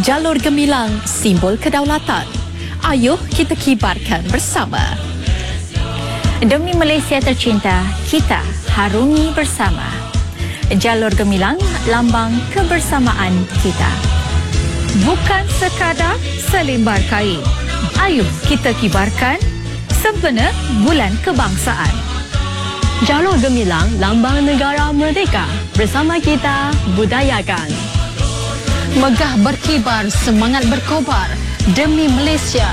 Jalur gemilang, simbol kedaulatan. Ayuh kita kibarkan bersama. Demi Malaysia tercinta, kita harungi bersama. Jalur gemilang, lambang kebersamaan kita. Bukan sekadar selembar kain. Ayuh kita kibarkan sempena Bulan Kebangsaan. Jalur gemilang, lambang negara merdeka. Bersama kita, budayakan. Megah berkibar, semangat berkobar demi Malaysia